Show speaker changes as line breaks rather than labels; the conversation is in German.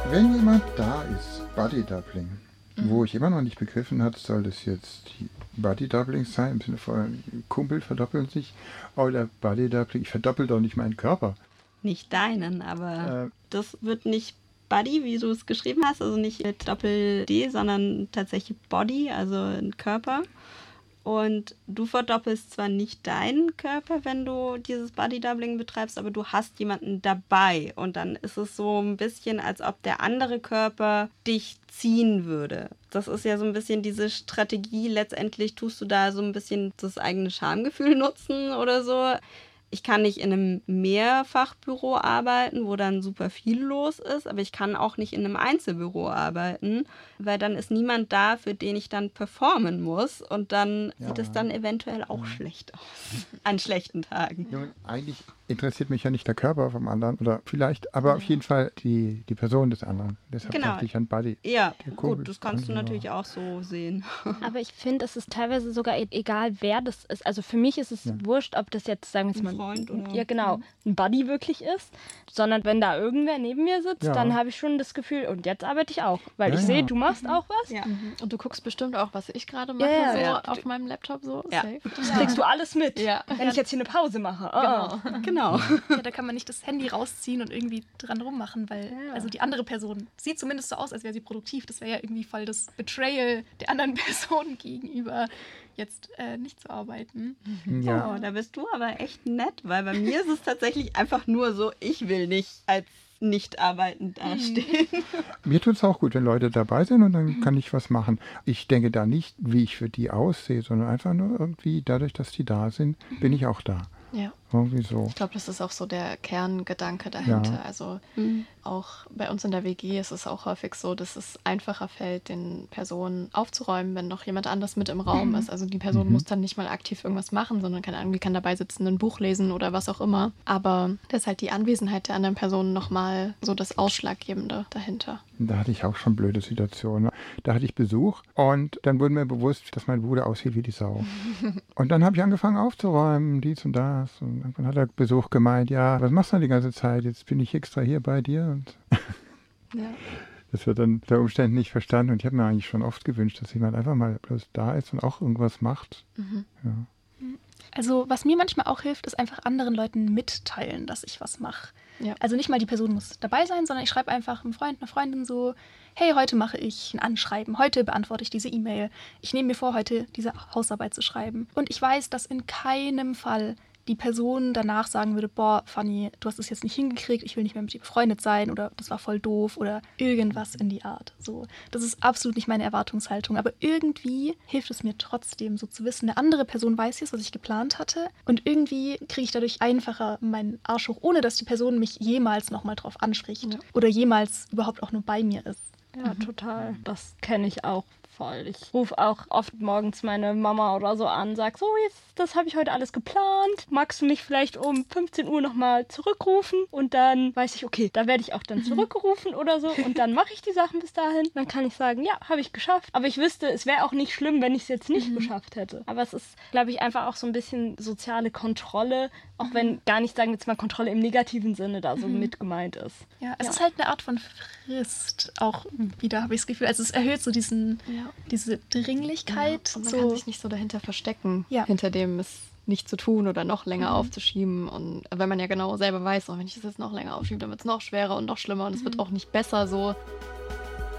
Wenn jemand da ist, Buddy Doubling, wo ich immer noch nicht begriffen habe, soll das jetzt die Buddy Doubling sein, im Sinne von Kumpel verdoppeln sich, oder Buddy Doubling, ich verdoppel doch nicht meinen Körper.
Nicht deinen, aber das wird nicht Buddy, wie du es geschrieben hast, also nicht mit Doppel-D, sondern tatsächlich Body, also ein Körper. Und du verdoppelst zwar nicht deinen Körper, wenn du dieses Body-Doubling betreibst, aber du hast jemanden dabei. Und dann ist es so ein bisschen, als ob der andere Körper dich ziehen würde. Das ist ja so ein bisschen diese Strategie. Letztendlich tust du da so ein bisschen das eigene Schamgefühl nutzen oder so. Ich kann nicht in einem Mehrfachbüro arbeiten, wo dann super viel los ist, aber ich kann auch nicht in einem Einzelbüro arbeiten, weil dann ist niemand da, für den ich dann performen muss und dann sieht es dann eventuell auch schlecht aus, an schlechten Tagen.
Ja, eigentlich interessiert mich ja nicht der Körper vom anderen, oder vielleicht, aber auf jeden Fall die Person des anderen. Deshalb dachte ich an Buddy.
Ja, gut, das kannst du natürlich auch so sehen.
Aber ich finde, es ist teilweise sogar egal, wer das ist. Also für mich ist es wurscht, ob das jetzt, sagen wir jetzt mal,
Freund oder
ein Buddy wirklich ist, sondern wenn da irgendwer neben mir sitzt, dann habe ich schon das Gefühl, und jetzt arbeite ich auch, weil ich sehe, du machst auch was.
Ja. Und du guckst bestimmt auch, was ich gerade mache, auf meinem Laptop so. Safe.
Das kriegst du alles mit, wenn ich jetzt hier eine Pause mache.
Genau.
Ja, da kann man nicht das Handy rausziehen und irgendwie dran rummachen, weil also die andere Person sieht zumindest so aus, als wäre sie produktiv. Das wäre ja irgendwie voll das Betrayal der anderen Person gegenüber, jetzt nicht zu arbeiten.
Ja.
Oh, da bist du aber echt nett, weil bei mir ist es tatsächlich einfach nur so, ich will nicht als nicht arbeitend dastehen.
Mir tut es auch gut, wenn Leute dabei sind und dann kann ich was machen. Ich denke da nicht, wie ich für die aussehe, sondern einfach nur irgendwie, dadurch, dass die da sind, bin ich auch da.
Ja.
Irgendwie so.
Ich glaube, das ist auch so der Kerngedanke dahinter.
Ja.
Also auch bei uns in der WG ist es auch häufig so, dass es einfacher fällt, den Personen aufzuräumen, wenn noch jemand anders mit im Raum ist. Also die Person muss dann nicht mal aktiv irgendwas machen, sondern kann dabei sitzen, ein Buch lesen oder was auch immer. Aber da ist halt die Anwesenheit der anderen Person nochmal so das Ausschlaggebende dahinter.
Da hatte ich auch schon blöde Situationen. Da hatte ich Besuch und dann wurde mir bewusst, dass mein Bruder aussieht wie die Sau. Und dann habe ich angefangen aufzuräumen, dies und das. Und irgendwann hat der Besuch gemeint, ja, was machst du denn die ganze Zeit? Jetzt bin ich extra hier bei dir. Und das wird dann unter Umständen nicht verstanden. Und ich habe mir eigentlich schon oft gewünscht, dass jemand einfach mal bloß da ist und auch irgendwas macht. Ja.
Also was mir manchmal auch hilft, ist einfach anderen Leuten mitteilen, dass ich was mache.
Ja.
Also nicht mal die Person muss dabei sein, sondern ich schreibe einfach einem Freund, einer Freundin so, hey, heute mache ich ein Anschreiben, heute beantworte ich diese E-Mail. Ich nehme mir vor, heute diese Hausarbeit zu schreiben. Und ich weiß, dass in keinem Fall die Person danach sagen würde, boah, Fanny, du hast es jetzt nicht hingekriegt, ich will nicht mehr mit dir befreundet sein oder das war voll doof oder irgendwas in die Art. So, das ist absolut nicht meine Erwartungshaltung, aber irgendwie hilft es mir trotzdem, so zu wissen, eine andere Person weiß jetzt, was ich geplant hatte und irgendwie kriege ich dadurch einfacher meinen Arsch hoch, ohne dass die Person mich jemals nochmal drauf anspricht oder jemals überhaupt auch nur bei mir ist.
Ja, total. Das kenne ich auch voll. Ich rufe auch oft morgens meine Mama oder so an, sag so, jetzt, das habe ich heute alles geplant. Magst du mich vielleicht um 15 Uhr nochmal zurückrufen? Und dann weiß ich, okay, da werde ich auch dann zurückgerufen oder so. Und dann mache ich die Sachen bis dahin. Dann kann ich sagen, ja, habe ich geschafft. Aber ich wüsste, es wäre auch nicht schlimm, wenn ich es jetzt nicht geschafft hätte. Aber es ist, glaube ich, einfach auch so ein bisschen soziale Kontrolle, auch wenn gar nicht, sagen wir jetzt mal, Kontrolle im negativen Sinne da so mit gemeint ist.
Ja, es ist halt eine Art von Frist, auch wieder habe ich das Gefühl. Also es erhöht so diese Dringlichkeit.
Und man kann sich nicht so dahinter verstecken, hinter dem es nicht zu tun oder noch länger aufzuschieben. Und wenn man ja genau selber weiß, oh, wenn ich das jetzt noch länger aufschiebe, dann wird es noch schwerer und noch schlimmer und es wird auch nicht besser so.